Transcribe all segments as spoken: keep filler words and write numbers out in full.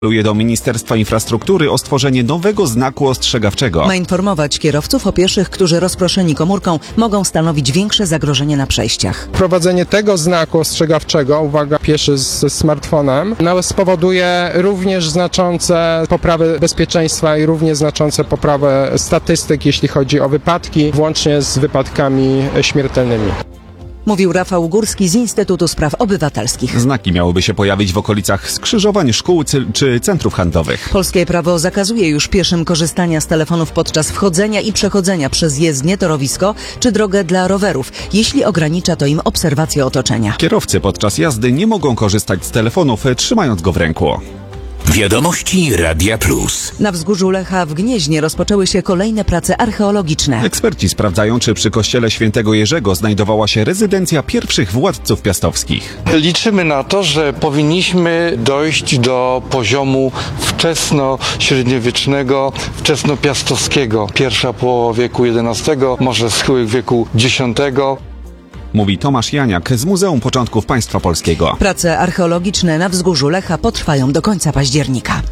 Apeluje do Ministerstwa Infrastruktury o stworzenie nowego znaku ostrzegawczego. Ma informować kierowców o pieszych, którzy rozproszeni komórką mogą stanowić większe zagrożenie na przejściach. Wprowadzenie tego znaku ostrzegawczego, uwaga, pieszy ze smartfonem, no, spowoduje również znaczące poprawy bezpieczeństwa i również znaczące poprawę statystyk, jeśli chodzi o wypadki, włącznie z wypadkami śmiertelnymi. Mówił Rafał Górski z Instytutu Spraw Obywatelskich. Znaki miałyby się pojawić w okolicach skrzyżowań szkół czy centrów handlowych. Polskie prawo zakazuje już pieszym korzystania z telefonów podczas wchodzenia i przechodzenia przez jezdnię, torowisko czy drogę dla rowerów, jeśli ogranicza to im obserwację otoczenia. Kierowcy podczas jazdy nie mogą korzystać z telefonów, trzymając go w ręku. Wiadomości Radia Plus. Na wzgórzu Lecha w Gnieźnie rozpoczęły się kolejne prace archeologiczne. Eksperci sprawdzają, czy przy kościele Świętego Jerzego znajdowała się rezydencja pierwszych władców piastowskich. Liczymy na to, że powinniśmy dojść do poziomu wczesno-średniowiecznego, wczesnopiastowskiego. Pierwsza połowa wieku jedenastego, może schyłek wieku dziesiątego. Mówi Tomasz Janiak z Muzeum Początków Państwa Polskiego. Prace archeologiczne na wzgórzu Lecha potrwają do końca października.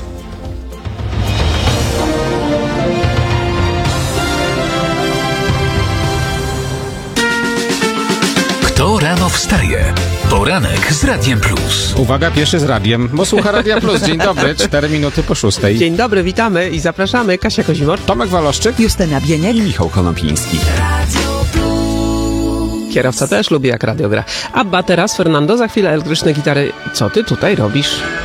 Kto rano wstaje? Poranek z Radiem Plus. Uwaga, pieszy z radiem, bo słucha Radia Plus. Dzień dobry, cztery minuty po szóstej. Dzień dobry, witamy i zapraszamy. Kasia Kozimor, Tomek Waloszczyk, Justyna Bieniek i Michał Konopniński. kierowca też lubi jak radio gra. Abba teraz, Fernando, za chwilę elektryczne gitary. Co ty tutaj robisz?